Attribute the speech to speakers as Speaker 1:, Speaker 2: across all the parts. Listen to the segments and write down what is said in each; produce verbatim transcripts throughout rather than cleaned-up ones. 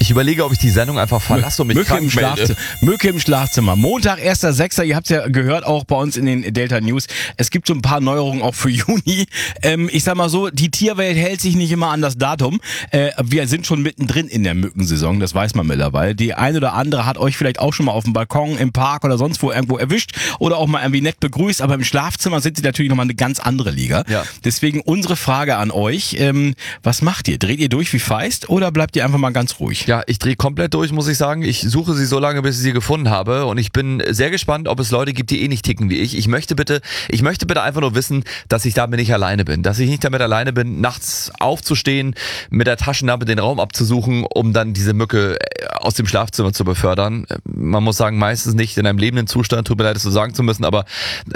Speaker 1: Ich überlege, ob ich die Sendung einfach verlasse und mich
Speaker 2: Mücke im,
Speaker 1: krank melde.
Speaker 2: Schlafzimmer. Mücke im Schlafzimmer. Montag, erster sechster Ihr habt es ja gehört, auch bei uns in den Delta News. Es gibt so ein paar Neuerungen auch für Juni. Ähm, ich sag mal so, die Tierwelt hält sich nicht immer an das Datum. Äh, wir sind schon mittendrin in der Mückensaison, das weiß man mittlerweile. Die ein oder andere hat euch vielleicht auch schon mal auf dem Balkon, im Park oder sonst wo irgendwo erwischt oder auch mal irgendwie nett begrüßt, aber im Schlafzimmer sind sie natürlich nochmal eine ganz andere Liga.
Speaker 1: Ja.
Speaker 2: Deswegen unsere Frage an euch, ähm, was macht ihr? Dreht ihr durch wie Feist oder bleibt ihr einfach mal ganz ruhig?
Speaker 1: Ja, ich drehe komplett durch, muss ich sagen. Ich suche sie so lange, bis ich sie gefunden habe und ich bin sehr gespannt, ob es Leute gibt, die eh nicht ticken wie ich. Ich möchte bitte, ich möchte bitte einfach nur wissen, dass ich damit nicht alleine bin. Dass ich nicht damit alleine bin, nachts aufzustehen, mit der Taschenlampe den Raum abzusuchen, um dann diese Mücke aus dem Schlafzimmer zu befördern. Man muss sagen, meistens nicht in einem lebenden Zustand, tut mir leid, das so sagen zu müssen, aber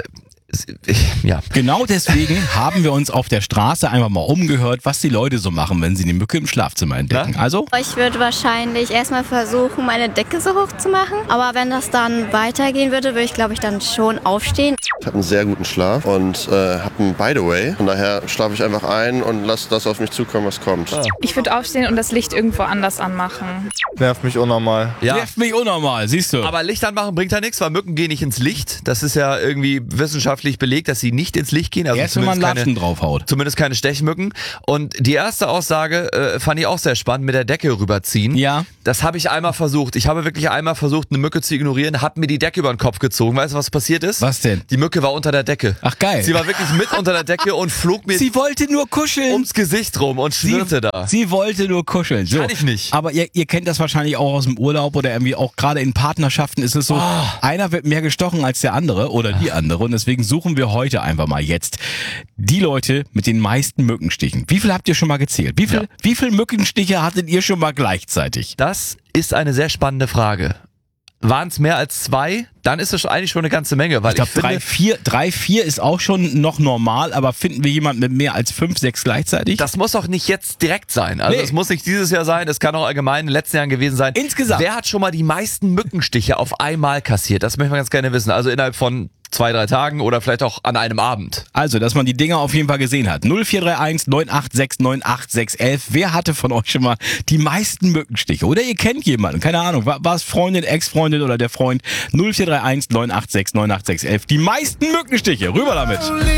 Speaker 1: ja.
Speaker 2: Genau deswegen haben wir uns auf der Straße einfach mal umgehört, was die Leute so machen, wenn sie die Mücke im Schlafzimmer entdecken.
Speaker 1: Na?
Speaker 2: Also?
Speaker 3: Ich würde wahrscheinlich erstmal versuchen, meine Decke so hoch zu machen. Aber wenn das dann weitergehen würde, würde ich, glaube ich, dann schon aufstehen.
Speaker 4: Ich habe einen sehr guten Schlaf und äh, habe einen By the Way. Von daher schlafe ich einfach ein und lasse das auf mich zukommen, was kommt.
Speaker 1: Ah.
Speaker 5: Ich würde aufstehen und das Licht irgendwo anders anmachen.
Speaker 6: Nervt mich unnormal.
Speaker 1: Ja.
Speaker 2: Nervt mich unnormal, siehst du.
Speaker 1: Aber Licht anmachen bringt ja nichts, weil Mücken gehen nicht ins Licht. Das ist ja irgendwie wissenschaftlich belegt, dass sie nicht ins Licht gehen. Also
Speaker 2: erst wenn man
Speaker 1: zumindest
Speaker 2: Latschen
Speaker 1: keine,
Speaker 2: draufhaut.
Speaker 1: zumindest keine Stechmücken. Und die erste Aussage äh, fand ich auch sehr spannend, mit der Decke rüberziehen.
Speaker 2: Ja.
Speaker 1: Das habe ich einmal versucht. Ich habe wirklich einmal versucht, eine Mücke zu ignorieren, habe mir die Decke über den Kopf gezogen. Weißt du, was passiert ist?
Speaker 2: Was denn?
Speaker 1: Die Mücke war unter der Decke.
Speaker 2: Ach geil.
Speaker 1: Sie war wirklich mit unter der Decke und flog mir
Speaker 2: Sie wollte nur kuscheln.
Speaker 1: ums Gesicht rum und schwirrte da.
Speaker 2: Sie wollte nur kuscheln. So.
Speaker 1: Kann ich nicht.
Speaker 2: Aber ihr, ihr kennt das wahrscheinlich auch aus dem Urlaub oder irgendwie auch gerade in Partnerschaften ist es so,
Speaker 1: Oh.
Speaker 2: einer wird mehr gestochen als der andere oder die andere und deswegen suchen wir heute einfach mal jetzt die Leute mit den meisten Mückenstichen. Wie viel habt ihr schon mal gezählt? Wie viel,
Speaker 1: Ja.
Speaker 2: wie viel Mückenstiche hattet ihr schon mal gleichzeitig?
Speaker 1: Das ist eine sehr spannende Frage. Waren es mehr als zwei? Dann ist es eigentlich schon eine ganze Menge, weil
Speaker 2: Ich
Speaker 1: ich,
Speaker 2: glaube, drei,
Speaker 1: finde,
Speaker 2: vier, drei, vier ist auch schon noch normal, aber finden wir jemanden mit mehr als fünf, sechs gleichzeitig?
Speaker 1: das muss auch nicht jetzt direkt sein. Also
Speaker 2: Nee.
Speaker 1: es muss nicht dieses Jahr sein, es kann auch allgemein in den letzten Jahren gewesen sein.
Speaker 2: Insgesamt.
Speaker 1: Wer hat schon mal die meisten Mückenstiche auf einmal kassiert? Das möchte man ganz gerne wissen. Also innerhalb von zwei, drei Tagen oder vielleicht auch an einem Abend.
Speaker 2: Also, dass man die Dinger auf jeden Fall gesehen hat. null vier drei eins neun acht sechs neun acht sechs elf. Wer hatte von euch schon mal die meisten Mückenstiche? Oder ihr kennt jemanden, keine Ahnung, war, war es Freundin, Ex-Freundin oder der Freund? null vier drei eins neun acht sechs neun acht sechs elf. Die meisten Mückenstiche, rüber damit.